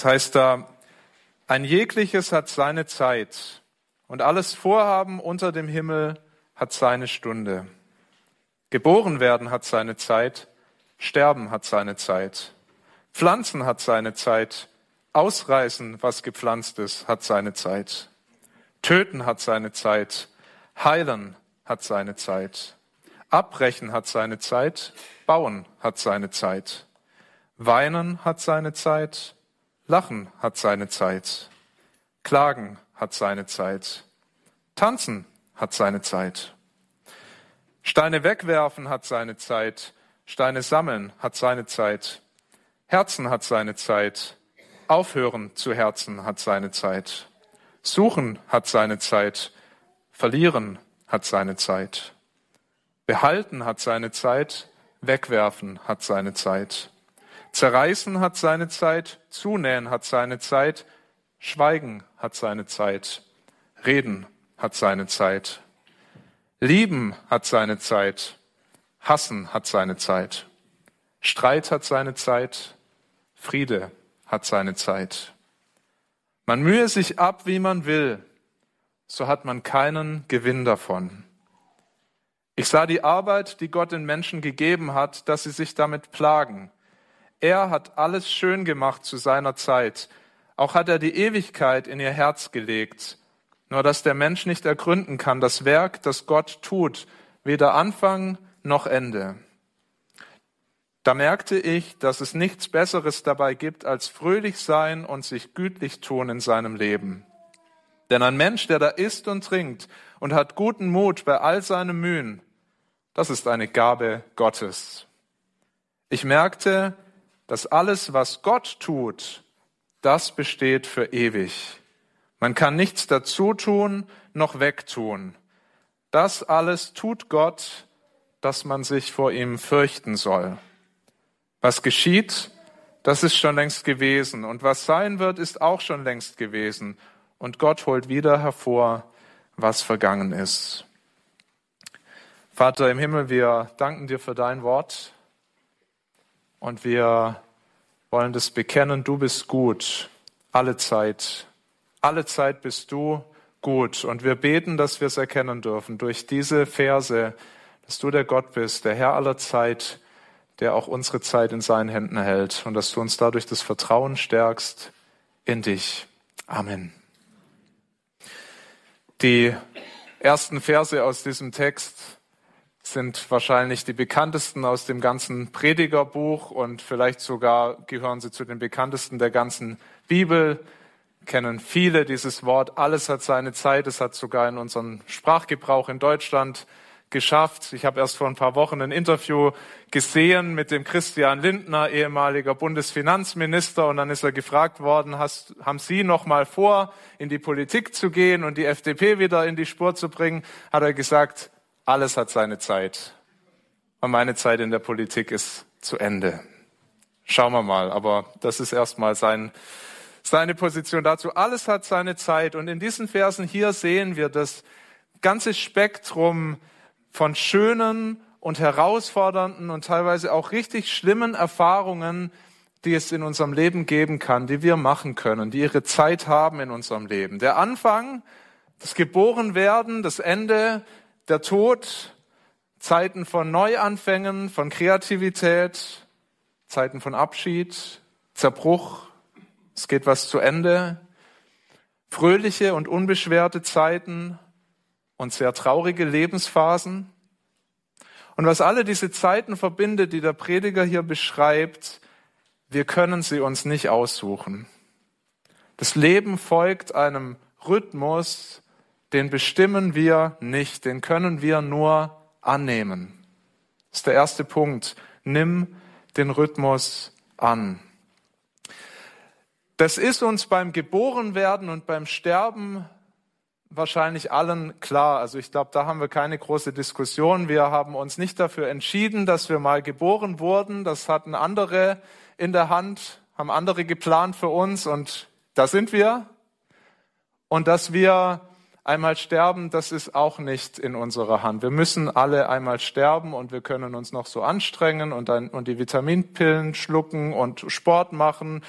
Das heißt da, ein jegliches hat seine Zeit und alles Vorhaben unter dem Himmel hat seine Stunde. Geboren werden hat seine Zeit, sterben hat seine Zeit. Pflanzen hat seine Zeit, ausreißen, was gepflanzt ist, hat seine Zeit. Töten hat seine Zeit, heilen hat seine Zeit. Abbrechen hat seine Zeit, bauen hat seine Zeit. Weinen hat seine Zeit, lachen hat seine Zeit. Klagen hat seine Zeit. Tanzen hat seine Zeit. Steine wegwerfen hat seine Zeit, Steine sammeln hat seine Zeit. Herzen hat seine Zeit, aufhören zu herzen hat seine Zeit. Suchen hat seine Zeit, verlieren hat seine Zeit. Behalten hat seine Zeit, wegwerfen hat seine Zeit. Zerreißen hat seine Zeit, zunähen hat seine Zeit, schweigen hat seine Zeit, reden hat seine Zeit. Lieben hat seine Zeit, hassen hat seine Zeit. Streit hat seine Zeit, Friede hat seine Zeit. Man mühe sich ab, wie man will, so hat man keinen Gewinn davon. Ich sah die Arbeit, die Gott den Menschen gegeben hat, dass sie sich damit plagen. Er hat alles schön gemacht zu seiner Zeit. Auch hat er die Ewigkeit in ihr Herz gelegt. Nur dass der Mensch nicht ergründen kann, das Werk, das Gott tut, weder Anfang noch Ende. Da merkte ich, dass es nichts Besseres dabei gibt, als fröhlich sein und sich gütlich tun in seinem Leben. Denn ein Mensch, der da isst und trinkt und hat guten Mut bei all seinen Mühen, das ist eine Gabe Gottes. Ich merkte, dass alles, was Gott tut, das besteht für ewig. Man kann nichts dazu tun, noch wegtun. Das alles tut Gott, dass man sich vor ihm fürchten soll. Was geschieht, das ist schon längst gewesen. Und was sein wird, ist auch schon längst gewesen. Und Gott holt wieder hervor, was vergangen ist. Vater im Himmel, wir danken dir für dein Wort. Und wir wollen das bekennen, du bist gut, alle Zeit. Alle Zeit bist du gut. Und wir beten, dass wir es erkennen dürfen durch diese Verse, dass du der Gott bist, der Herr aller Zeit, der auch unsere Zeit in seinen Händen hält. Und dass du uns dadurch das Vertrauen stärkst in dich. Amen. Die ersten Verse aus diesem Text sind wahrscheinlich die bekanntesten aus dem ganzen Predigerbuch und vielleicht sogar gehören sie zu den bekanntesten der ganzen Bibel. Kennen viele dieses Wort, alles hat seine Zeit. Es hat sogar in unserem Sprachgebrauch in Deutschland geschafft. Ich habe erst vor ein paar Wochen ein Interview gesehen mit dem Christian Lindner, ehemaliger Bundesfinanzminister, und dann ist er gefragt worden, haben Sie noch mal vor, in die Politik zu gehen und die FDP wieder in die Spur zu bringen? Hat er gesagt, alles hat seine Zeit. Und meine Zeit in der Politik ist zu Ende. Schauen wir mal, aber das ist erstmal seine Position dazu. Alles hat seine Zeit. Und in diesen Versen hier sehen wir das ganze Spektrum von schönen und herausfordernden und teilweise auch richtig schlimmen Erfahrungen, die es in unserem Leben geben kann, die wir machen können, die ihre Zeit haben in unserem Leben. Der Anfang, das Geborenwerden, das Ende, der Tod, Zeiten von Neuanfängen, von Kreativität, Zeiten von Abschied, Zerbruch, es geht was zu Ende, fröhliche und unbeschwerte Zeiten und sehr traurige Lebensphasen. Und was alle diese Zeiten verbindet, die der Prediger hier beschreibt, wir können sie uns nicht aussuchen. Das Leben folgt einem Rhythmus, den bestimmen wir nicht, den können wir nur annehmen. Das ist der erste Punkt. Nimm den Rhythmus an. Das ist uns beim Geborenwerden und beim Sterben wahrscheinlich allen klar. Also ich glaube, da haben wir keine große Diskussion. Wir haben uns nicht dafür entschieden, dass wir mal geboren wurden. Das hatten andere in der Hand, haben andere geplant für uns und da sind wir. Und dass wir einmal sterben, das ist auch nicht in unserer Hand. Wir müssen alle einmal sterben und wir können uns noch so anstrengen und die Vitaminpillen schlucken und Sport machen